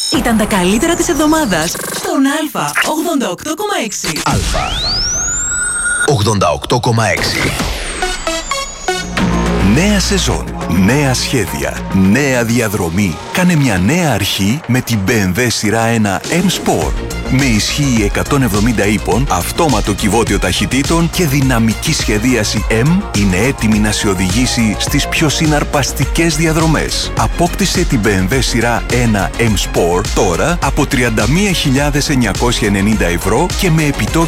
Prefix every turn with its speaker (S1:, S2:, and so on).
S1: Ήταν τα καλύτερα της εβδομάδας στον Α 88,6.
S2: Α 88,6. Νέα σεζόν, νέα σχέδια, νέα διαδρομή. Κάνε μια νέα αρχή με την BMW σειρά 1 M-Sport. Με ισχύ 170 ύπων, αυτόματο κυβότιο ταχυτήτων και δυναμική σχεδίαση M, είναι έτοιμη να σε οδηγήσει στις πιο συναρπαστικές διαδρομές. Απόκτησε την BMW σειρά 1 M-Sport τώρα από 31.990 ευρώ και με επιτόκιο